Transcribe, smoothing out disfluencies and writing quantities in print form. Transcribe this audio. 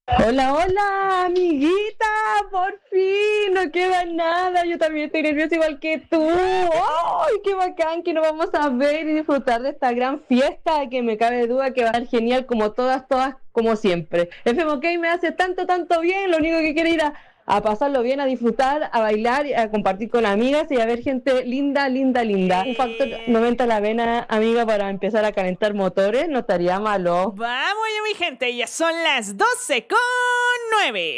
Hola, hola, amiguita, por fin, no queda nada, yo también estoy nerviosa igual que tú. ¡Ay, qué bacán que nos vamos a ver y disfrutar de esta gran fiesta que me cabe duda que va a ser genial como todas, como siempre. FMK me hace tanto bien, lo único que quiero ir a pasarlo bien, a disfrutar, a bailar, a compartir con amigas y a ver gente linda. Un factor 90 a la vena, amiga, para empezar a calentar motores, no estaría malo. Vamos ya mi gente, ya son las 12:09.